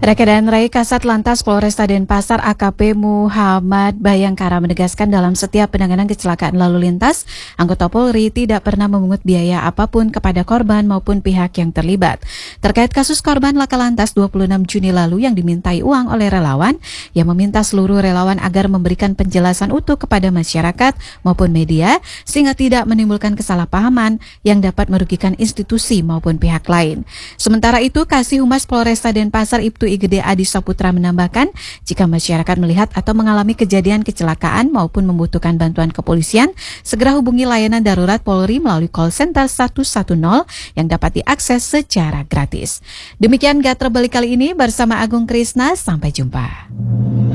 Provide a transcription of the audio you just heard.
Reka dan Rai Kasat Lantas Polresta Denpasar AKP Muhammad Bayangkara menegaskan dalam setiap penanganan kecelakaan lalu lintas, anggota Polri tidak pernah memungut biaya apapun kepada korban maupun pihak yang terlibat. Terkait kasus korban laka lantas 26 Juni lalu yang dimintai uang oleh relawan, yang meminta seluruh relawan agar memberikan penjelasan utuh kepada masyarakat maupun media sehingga tidak menimbulkan kesalahpahaman yang dapat merugikan institusi maupun pihak lain. Sementara itu, Kasih Humas Polresta Denpasar Ibtu IGD Adi Saputra menambahkan, jika masyarakat melihat atau mengalami kejadian kecelakaan maupun membutuhkan bantuan kepolisian, segera hubungi layanan darurat Polri melalui call center 110 yang dapat diakses secara gratis. Demikian Gatra Balik kali ini bersama Agung Krisna, sampai jumpa.